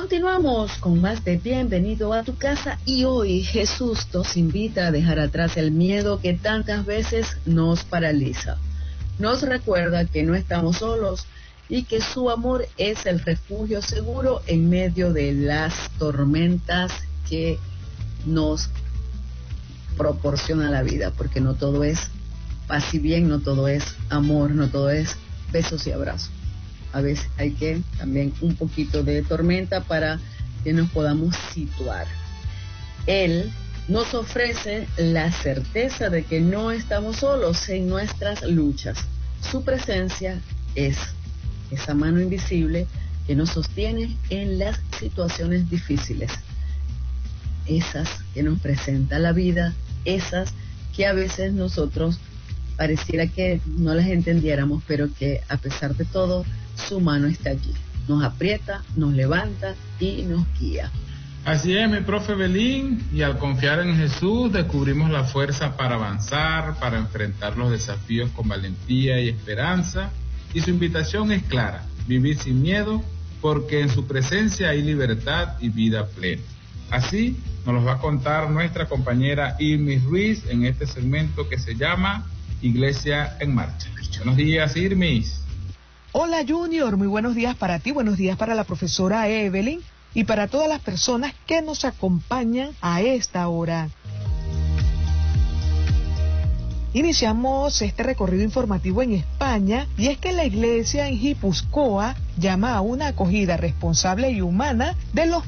Continuamos con más de Bienvenido a tu casa y hoy Jesús nos invita a dejar atrás el miedo que tantas veces nos paraliza. Nos recuerda que no estamos solos y que su amor es el refugio seguro en medio de las tormentas que nos proporciona la vida, porque no todo es paz y bien, no todo es amor, no todo es besos y abrazos. A veces hay que también un poquito de tormenta para que nos podamos situar. Él nos ofrece la certeza de que no estamos solos en nuestras luchas. Su presencia es esa mano invisible que nos sostiene en las situaciones difíciles, esas que nos presenta la vida, esas que a veces nosotros pareciera que no las entendiéramos, pero que a pesar de todo, su mano está allí, nos aprieta, nos levanta y nos guía. Así es, mi profe Belín, y al confiar en Jesús descubrimos la fuerza para avanzar, para enfrentar los desafíos con valentía y esperanza, y su invitación es clara: vivir sin miedo, porque en su presencia hay libertad y vida plena. Así nos lo va a contar nuestra compañera Irmis Ruiz en este segmento que se llama Iglesia en Marcha. Buenos días, Irmis. Hola Junior, muy buenos días para ti, buenos días para la profesora Evelyn y para todas las personas que nos acompañan a esta hora. Iniciamos este recorrido informativo en España y es que la iglesia en Guipúzcoa llama a una acogida responsable y humana de los